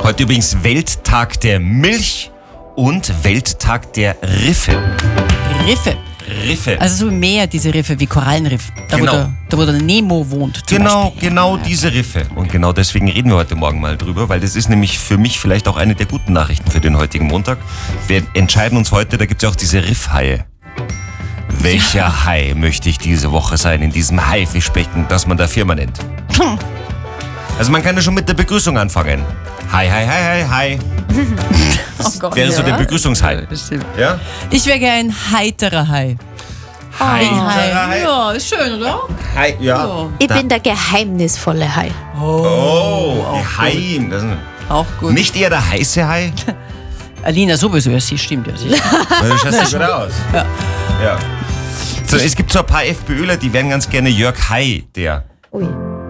Heute übrigens Welttag der Milch und Welttag der Riffe. Riffe. Also so im Meer, diese Riffe, wie Korallenriff. Da, Genau. wo der Nemo wohnt. Genau diese Riffe. Und genau deswegen reden wir heute Morgen mal drüber, weil das ist nämlich für mich vielleicht auch eine der guten Nachrichten für den heutigen Montag. Wir entscheiden uns heute, da gibt es ja auch diese Riffhaie. Welcher Hai möchte ich diese Woche sein in diesem Haifischbecken, das man da Firma nennt? Also man kann ja schon mit der Begrüßung anfangen. Hi, hi, hi, hi, hi. Oh Gott, Wäre so der Begrüßungshai. Das stimmt. Ja? Ich wäre gerne ein heiterer Hai. Heiterer Hai. Ja, ist schön, oder? Hai. Ja. Ich bin der geheimnisvolle Hai. Oh, auch geheim. Das ist Auch gut. nicht eher der heiße Hai? Alina sowieso, ja, sie stimmt ja. Sicher. Du schaust gut aus. Ja. So, es gibt so ein paar FPÖler, die wären ganz gerne Jörg Hai, der. Ui.